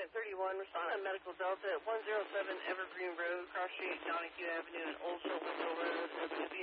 31, respond on Medical Delta at 107 Evergreen Road, Cross Street, Donahue Avenue, and Old Shelbyville Road,